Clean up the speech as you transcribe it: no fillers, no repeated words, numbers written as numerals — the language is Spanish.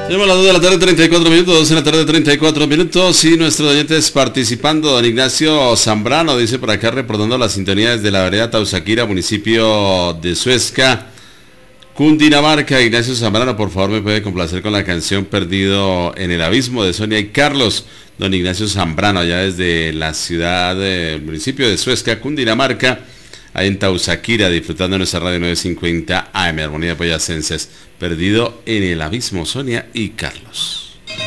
Tenemos las 2 de la tarde, 34 minutos, 2 de la tarde, 34 minutos, y nuestros oyentes participando. Don Ignacio Zambrano dice por acá, reportando las sintonías de la vereda Tausaquira, municipio de Suezca, Cundinamarca. Ignacio Zambrano, por favor, me puede complacer con la canción Perdido en el Abismo de Sonia y Carlos. Don Ignacio Zambrano, allá desde la ciudad del municipio de Suezca, Cundinamarca, ahí en Tausaquira, disfrutando de nuestra radio 950 AM, Armonía de Boyacenses. Perdido en el Abismo, Sonia y Carlos.